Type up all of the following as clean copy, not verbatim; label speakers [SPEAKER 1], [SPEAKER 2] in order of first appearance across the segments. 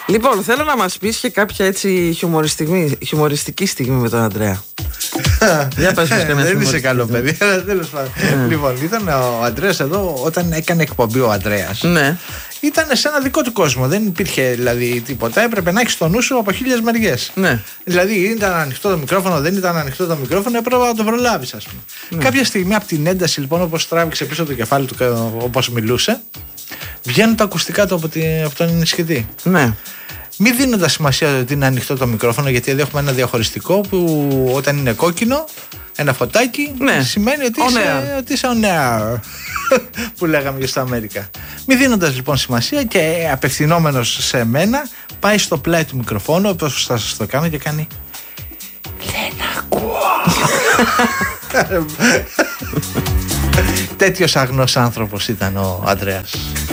[SPEAKER 1] Λοιπόν, θέλω να μας πεις και κάποια έτσι χιουμοριστική στιγμή με τον Αντρέα. Για πες μας καμιά.
[SPEAKER 2] Δεν είσαι καλό παιδί, αλλά τέλος πάντων. Λοιπόν, ήταν ο Αντρέας εδώ όταν έκανε εκπομπή ο Αντρέας.
[SPEAKER 1] Ναι.
[SPEAKER 2] Ήταν σε ένα δικό του κόσμο. Δεν υπήρχε δηλαδή τίποτα. Έπρεπε να έχεις το νου σου από 1000 μεριές.
[SPEAKER 1] Ναι.
[SPEAKER 2] Δηλαδή ήταν ανοιχτό το μικρόφωνο, δεν ήταν ανοιχτό το μικρόφωνο, έπρεπε να το προλάβεις, ας πούμε. Ναι. Κάποια στιγμή από την ένταση, λοιπόν, όπως τράβηξε πίσω το κεφάλι του, όπως μιλούσε, βγαίνουν τα ακουστικά του από τον ενισχυτή. Ναι. Μην δίνοντας σημασία ότι είναι ανοιχτό το μικρόφωνο, γιατί εδώ έχουμε ένα διαχωριστικό που όταν είναι κόκκινο, ένα φωτάκι, ναι, σημαίνει ότι είσαι on air. Που λέγαμε και στα Αμέρικα. Μην δίνοντας λοιπόν σημασία και απευθυνόμενος σε μένα, πάει στο πλάι του μικροφόνου, όπως θα σας το κάνω, και κάνει «Δεν ακούω». Τέτοιος αγνός άνθρωπος ήταν ο Αντρέας.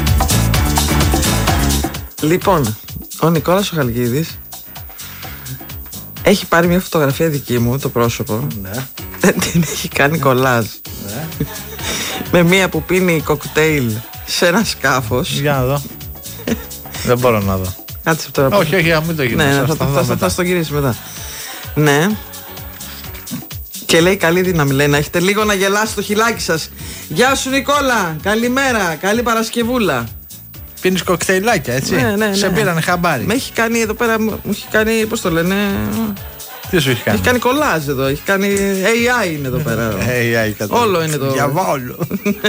[SPEAKER 1] Λοιπόν, ο Νικόλας ο Χαλκίδης έχει πάρει μια φωτογραφία δική μου, το πρόσωπο. Ναι. Την έχει κάνει κολάζ. Ναι. Με μία που πίνει κοκτέιλ σε ένα σκάφος. Για να δω.
[SPEAKER 2] Δεν μπορώ να δω.
[SPEAKER 1] Κάτσε τώρα.
[SPEAKER 2] Όχι, μην το γυρίσει.
[SPEAKER 1] Ναι, θα στο γυρίσει μετά. Ναι. Και λέει καλή δύναμη, λέει, να έχετε λίγο να γελάσει το χιλάκι σας. Γεια σου Νικόλα, καλημέρα, καλή Παρασκευούλα.
[SPEAKER 2] Πίνεις κοκτέιλάκια, έτσι.
[SPEAKER 1] Ναι.
[SPEAKER 2] Σε πήρανε χαμπάρι.
[SPEAKER 1] Με έχει κάνει εδώ πέρα, μου έχει κάνει, πώς το λένε.
[SPEAKER 2] Τι σου έχει κάνει?
[SPEAKER 1] Έχει κάνει κολάζ εδώ, έχει κάνει AI είναι εδώ πέρα.
[SPEAKER 2] AI,
[SPEAKER 1] όλο είναι εδώ.
[SPEAKER 2] Διαβόλου.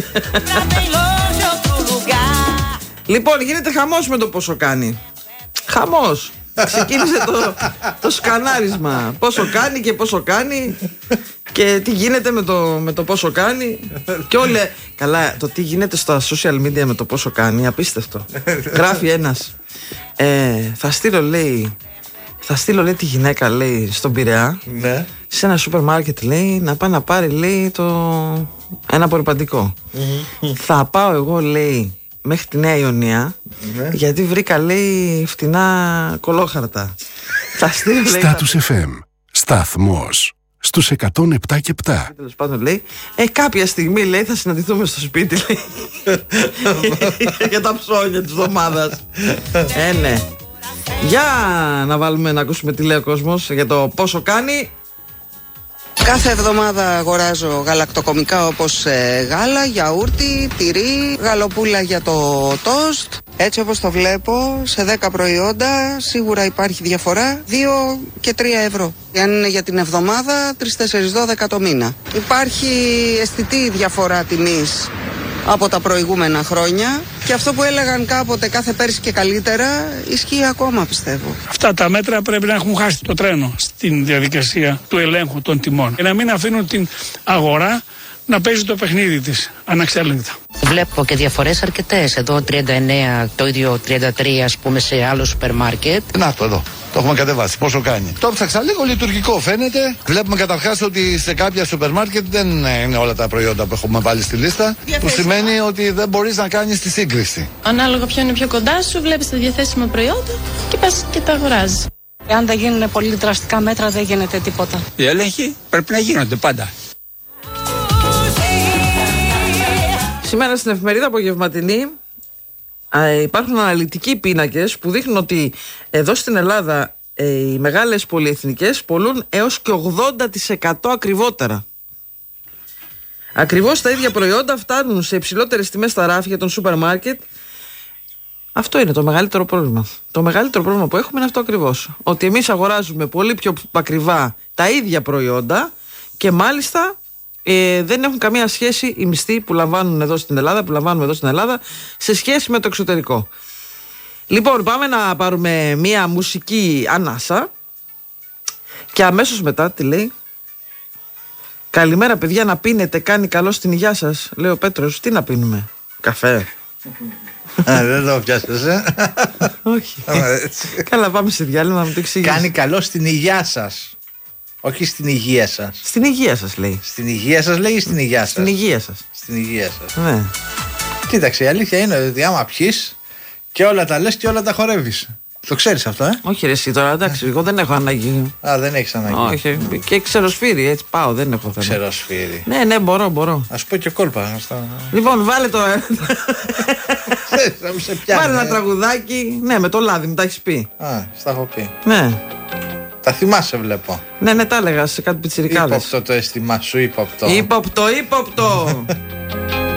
[SPEAKER 1] Λοιπόν, γίνεται χαμός με το πόσο κάνει. Χαμός. Ξεκίνησε το σκανάρισμα. Πόσο κάνει και πόσο κάνει και τι γίνεται με το πόσο κάνει. Και όλοι. Καλά, το τι γίνεται στα social media με το πόσο κάνει, απίστευτο. Γράφει ένας. Θα στείλω, λέει, τη γυναίκα, λέει, στον Πειραιά, ναι, σε ένα σούπερ μάρκετ, λέει, να πάει να πάρει, λέει, ένα απορριπαντικό. Θα πάω εγώ, λέει, μέχρι τη Νέα Ιωνία, ναι, γιατί βρήκα, λέει, φτηνά κολόχαρτα. Θα στείλω, λέει.
[SPEAKER 3] Στάτους FM. Σταθμός στους 107 και 7.
[SPEAKER 1] Τέλος πάντων, λέει, κάποια στιγμή, λέει, θα συναντηθούμε στο σπίτι, λέει, για τα ψώνια της εβδομάδας. Ναι. Για να βάλουμε να ακούσουμε τι λέει ο κόσμος για το πόσο κάνει.
[SPEAKER 4] Κάθε εβδομάδα αγοράζω γαλακτοκομικά όπως γάλα, γιαούρτι, τυρί, γαλοπούλα για το τόστ. Έτσι όπως το βλέπω, σε 10 προϊόντα σίγουρα υπάρχει διαφορά 2 και 3 ευρώ. Αν είναι για την εβδομάδα, 3-4-12 το μήνα. Υπάρχει αισθητή διαφορά τιμής από τα προηγούμενα χρόνια και αυτό που έλεγαν κάποτε κάθε πέρσι και καλύτερα ισχύει ακόμα, πιστεύω.
[SPEAKER 5] Αυτά τα μέτρα πρέπει να έχουν χάσει το τρένο στην διαδικασία του ελέγχου των τιμών και να μην αφήνουν την αγορά να παίζει το παιχνίδι της αναξέλεγκτα.
[SPEAKER 6] Βλέπω και διαφορές αρκετές. Εδώ 39, το ίδιο 33 ας πούμε σε άλλο σούπερ μάρκετ. Να το εδώ. Το έχουμε κατεβάσει. Πόσο κάνει? Το ψάξα λίγο, λειτουργικό φαίνεται. Βλέπουμε καταρχάς ότι σε κάποια σούπερ μάρκετ δεν είναι όλα τα προϊόντα που έχουμε βάλει στη λίστα. Που σημαίνει ότι δεν μπορείς να κάνεις τη σύγκριση.
[SPEAKER 7] Ανάλογα ποιο είναι πιο κοντά σου, βλέπεις τα διαθέσιμα προϊόντα και πας και τα αγοράζεις.
[SPEAKER 8] Αν δεν γίνουν πολύ δραστικά μέτρα, δεν γίνεται τίποτα.
[SPEAKER 5] Οι έλεγχοι πρέπει να γίνονται πάντα.
[SPEAKER 1] Σήμερα στην εφημερίδα Απογευματινή υπάρχουν αναλυτικοί πίνακες που δείχνουν ότι εδώ στην Ελλάδα οι μεγάλες πολυεθνικές πωλούν έως και 80% ακριβότερα. Ακριβώς τα ίδια προϊόντα φτάνουν σε υψηλότερες τιμές στα ράφια των σούπερ μάρκετ. Αυτό είναι το μεγαλύτερο πρόβλημα. Το μεγαλύτερο πρόβλημα που έχουμε είναι αυτό ακριβώς. Ότι εμείς αγοράζουμε πολύ πιο ακριβά τα ίδια προϊόντα και μάλιστα δεν έχουν καμία σχέση οι μισθοί που λαμβάνουμε εδώ στην Ελλάδα σε σχέση με το εξωτερικό. Λοιπόν, πάμε να πάρουμε μία μουσική ανάσα και αμέσως μετά τι λέει? Καλημέρα παιδιά, να πίνετε, κάνει καλό στην υγειά σας. Λέει ο Πέτρος, τι να πίνουμε? Καφέ?
[SPEAKER 2] Δεν το πιάσες,
[SPEAKER 1] Όχι. Καλά, πάμε σε διάλειμμα να μου το εξηγήσεις.
[SPEAKER 2] Κάνει καλό στην υγειά σας. Όχι στην υγεία σας.
[SPEAKER 1] Στην υγεία σας λέει.
[SPEAKER 2] Στην υγεία σας λέει ή στην υγεία σας?
[SPEAKER 1] Στην υγεία σας.
[SPEAKER 2] Στην υγεία σας.
[SPEAKER 1] Ναι.
[SPEAKER 2] Κοίταξε, η αλήθεια είναι ότι άμα πιείς και όλα τα λες και όλα τα χορεύεις. Το ξέρεις αυτό,
[SPEAKER 1] Όχι, ρε, εσύ τώρα, εντάξει, εγώ δεν έχω ανάγκη.
[SPEAKER 2] Α, δεν έχεις ανάγκη.
[SPEAKER 1] Όχι. Και ξεροσφύρι, έτσι πάω, δεν έχω θέμα.
[SPEAKER 2] Ξεροσφύρι.
[SPEAKER 1] Ναι, μπορώ.
[SPEAKER 2] Ας πω και κόλπα.
[SPEAKER 1] Λοιπόν, βάλε το.
[SPEAKER 2] Να σε πιάνει.
[SPEAKER 1] Βάλε ένα τραγουδάκι. Ναι, με το λάδι, μου τα έχεις πει.
[SPEAKER 2] Στα έχω πει.
[SPEAKER 1] Ναι.
[SPEAKER 2] Τα θυμάσαι, βλέπω.
[SPEAKER 1] Ναι, τα έλεγα σε κάτι πιτσιρικάδες.
[SPEAKER 2] Ύποπτο το αίσθημά σου, ύποπτο.
[SPEAKER 1] Ύποπτο.